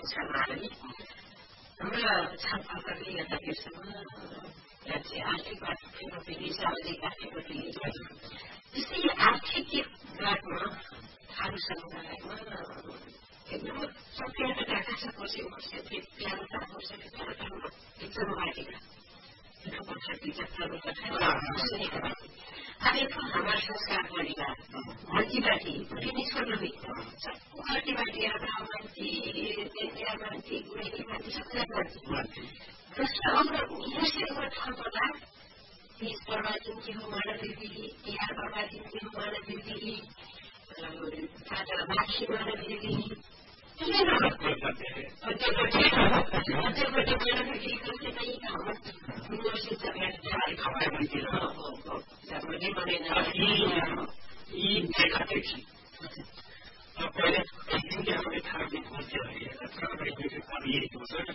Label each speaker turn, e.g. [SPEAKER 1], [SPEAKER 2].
[SPEAKER 1] मानवी हाम्रा छात्रहरूले यता त्यसमा आर्थिक बाटोको फेरि सामाजिक बाटोको फेरि त्यस्तै आर्थिक बाटोमा थारू समुदायमा एकदम सक्रियता डाटा कसै उपस्थित प्यारता कसै प्यारतामा एकदम बाटेका अहिलेको हाम्रा संस्कार परिवार मल्टीबाटी पनि छोड्नु मल्टीबाटी मान्छे मान्छे गुरेली मान्छे सबै मान्छे यसैमा थल्पदा तीज पर्वाचिन के हो मानव विधि तिहार पर्वाचिन के हो मानव विधि राखी मानव विधि